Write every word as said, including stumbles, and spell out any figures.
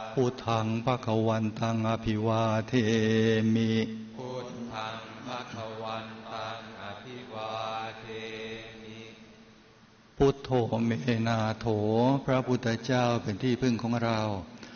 พุทธังภคะวันตังอภิวาเทมิพุทธังภคะวันตังอภิวาเทมิพุทโธเมนาโถพระพุทธเจ้าเป็นที่พึ่งของเรา